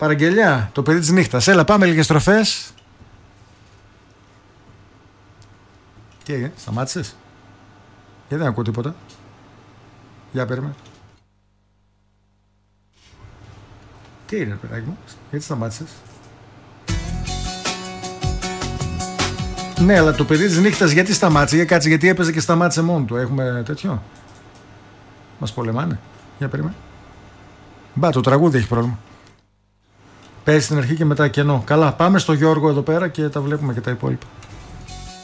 Παραγγελιά, το παιδί της νύχτας. Έλα, πάμε λίγες στροφές. Τι έγινε, σταμάτησες? Γιατί δεν ακούω τίποτα. Για περίμενε. Τι είναι, παιδάκι μου, γιατί σταμάτησες? Ναι, αλλά το παιδί της νύχτας γιατί σταμάτησε? Για κάτσε, γιατί έπαιζε και σταμάτησε μόνο του. Έχουμε τέτοιο? Μας πολεμάνε. Για περίμενε. Μπα, το τραγούδι έχει πρόβλημα. Παίζει στην αρχή και μετά κενό. Καλά, πάμε στο Γιώργο εδώ πέρα και τα βλέπουμε και τα υπόλοιπα.